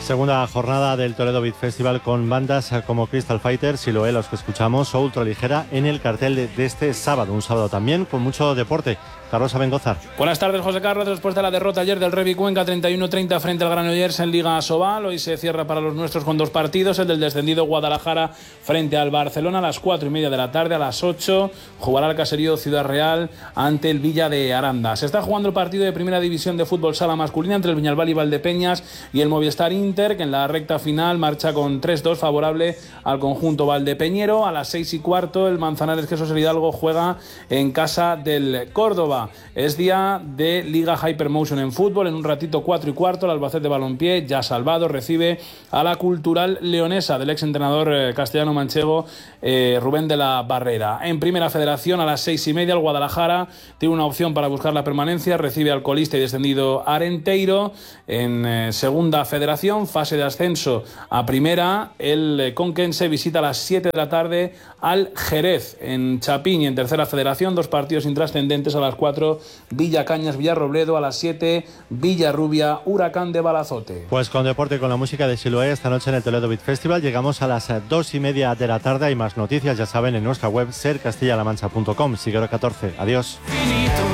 Segunda jornada del Toledo Beat Festival con bandas como Crystal Fighter, Siloé, los que escuchamos, o Ultraligera en el cartel de este sábado. Un sábado también con mucho deporte. Carlos Abengozar. Buenas tardes, José Carlos. Después de la derrota ayer del Revi Cuenca 31-30 frente al Granollers en Liga Asobal, hoy se cierra para los nuestros con dos partidos. El del descendido Guadalajara frente al Barcelona a las 4:30 de la tarde. A las 8 jugará el caserío Ciudad Real ante el Villa de Aranda. Se está jugando el partido de Primera División de Fútbol Sala Masculina entre el Viñalbal y Valdepeñas y el Movistar Inter, que en la recta final marcha con 3-2 favorable al conjunto valdepeñero. A las 6:15 el Manzanares Quesos el Hidalgo juega en casa del Córdoba. Es día de Liga Hypermotion en fútbol. En un ratito 4:15 el Albacete Balompié, ya salvado, recibe a la Cultural Leonesa del exentrenador castellano-manchego Rubén de la Barrera. En Primera Federación a las 6:30 el Guadalajara tiene una opción para buscar la permanencia, recibe al colista y descendido Arenteiro. En Segunda Federación, fase de ascenso a Primera, el Conquense visita a las 7 de la tarde al Jerez. En Chapín y en Tercera Federación, dos partidos intrascendentes. A las 4 Villacañas Villarrobledo, a las 7 Villarrubia Huracán de Balazote. Pues con deporte y con la música de Siloé esta noche en el Toledo Beat Festival llegamos a las 2:30 de la tarde. Hay más noticias, ya saben, en nuestra web sercastillalamancha.com. Siglo 14. Adiós.